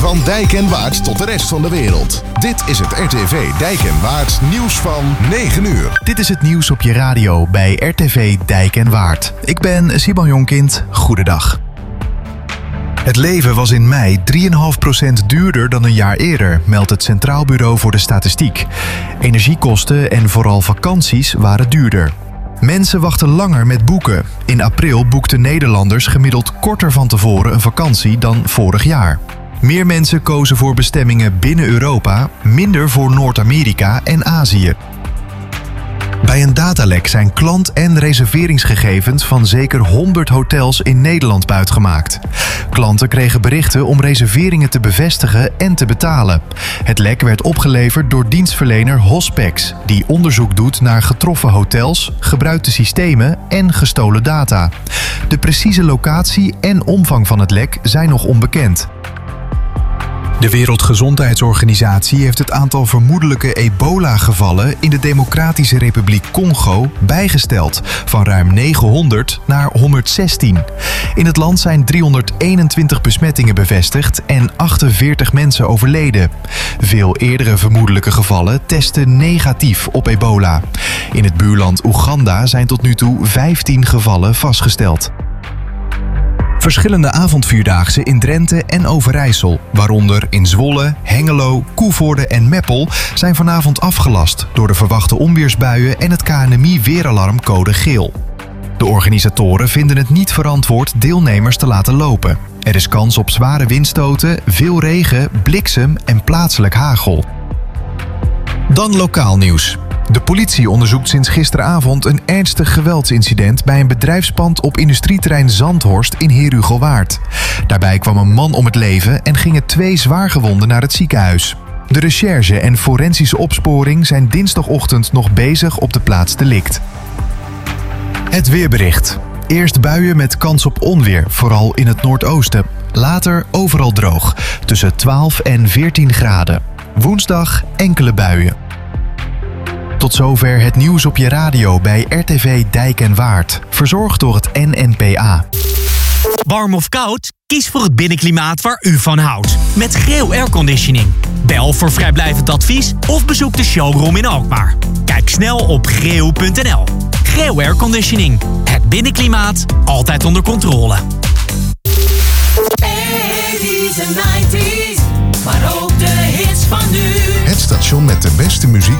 Van Dijk en Waard tot de rest van de wereld. Dit is het RTV Dijk en Waard nieuws van 9 uur. Dit is het nieuws op je radio bij RTV Dijk en Waard. Ik ben Simon Jonkind. Goedendag. Het leven was in mei 3,5% duurder dan een jaar eerder, meldt het Centraal Bureau voor de Statistiek. Energiekosten en vooral vakanties waren duurder. Mensen wachten langer met boeken. In april boekten Nederlanders gemiddeld korter van tevoren een vakantie dan vorig jaar. Meer mensen kozen voor bestemmingen binnen Europa, minder voor Noord-Amerika en Azië. Bij een datalek zijn klant- en reserveringsgegevens van zeker 100 hotels in Nederland buitgemaakt. Klanten kregen berichten om reserveringen te bevestigen en te betalen. Het lek werd opgeleverd door dienstverlener Hospex, die onderzoek doet naar getroffen hotels, gebruikte systemen en gestolen data. De precieze locatie en omvang van het lek zijn nog onbekend. De Wereldgezondheidsorganisatie heeft het aantal vermoedelijke ebola-gevallen in de Democratische Republiek Congo bijgesteld van ruim 900 naar 116. In het land zijn 321 besmettingen bevestigd en 48 mensen overleden. Veel eerdere vermoedelijke gevallen testen negatief op ebola. In het buurland Oeganda zijn tot nu toe 15 gevallen vastgesteld. Verschillende avondvierdaagse in Drenthe en Overijssel, waaronder in Zwolle, Hengelo, Koevoorde en Meppel, zijn vanavond afgelast door de verwachte onweersbuien en het KNMI-weeralarm code geel. De organisatoren vinden het niet verantwoord deelnemers te laten lopen. Er is kans op zware windstoten, veel regen, bliksem en plaatselijk hagel. Dan lokaal nieuws. De politie onderzoekt sinds gisteravond een ernstig geweldsincident bij een bedrijfspand op industrieterrein Zandhorst in Herugelwaard. Daarbij kwam een man om het leven en gingen 2 zwaargewonden naar het ziekenhuis. De recherche en forensische opsporing zijn dinsdagochtend nog bezig op de plaats delict. Het weerbericht. Eerst buien met kans op onweer, vooral in het noordoosten. Later overal droog, tussen 12 en 14 graden. Woensdag enkele buien. Tot zover het nieuws op je radio bij RTV Dijk en Waard. Verzorgd door het NNPA. Warm of koud? Kies voor het binnenklimaat waar u van houdt. Met Greo Airconditioning. Bel voor vrijblijvend advies of bezoek de showroom in Alkmaar. Kijk snel op greo.nl. Greo Airconditioning. Het binnenklimaat altijd onder controle. 80s en 90s, maar ook de hits van nu. Het station met de beste muziek